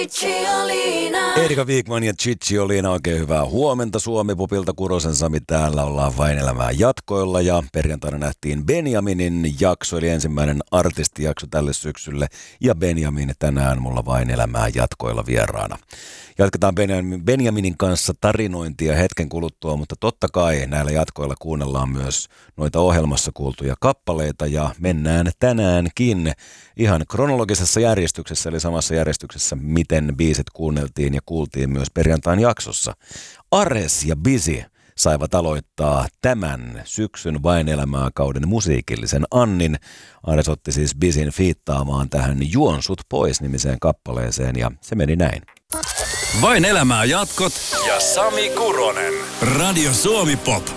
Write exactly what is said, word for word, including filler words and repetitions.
Cicciolina. Erika Wigman ja Cicciolina, oikein hyvää huomenta Suomi-pupilta. Kurosen Sami täällä, ollaan Vain elämää jatkoilla ja perjantaina nähtiin Benjaminin jakso, eli ensimmäinen artistijakso tälle syksylle. Ja Benjamin tänään mulla Vain elämää jatkoilla vieraana. Jatketaan Benjaminin kanssa tarinointia hetken kuluttua, mutta totta kai näillä jatkoilla kuunnellaan myös noita ohjelmassa kuultuja kappaleita ja mennään tänäänkin ihan kronologisessa järjestyksessä, eli samassa järjestyksessä, miten biisit kuunneltiin ja kuultiin myös perjantain jaksossa. Ares ja Busy saivat aloittaa tämän syksyn Vain elämää kauden musiikillisen annin. Ares otti siis Busyn fiittaamaan tähän Juon sut pois -nimiseen kappaleeseen ja se meni näin. Vain elämää jatkot ja Sami Kuronen. Radio Suomi Pop.